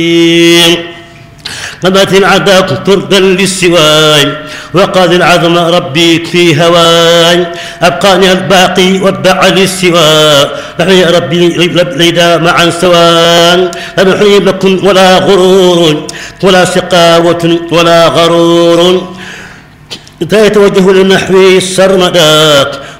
قضت العذاب طردا للسواي وقاد العظم ربي في هواي أبقاني الباقي واتبع للسوى نحن ربي ليدا معا سواء لا نحيي لكم ولا غرور ولا سقاوة ولا غرور إذا يتوجه للنحو السرمدا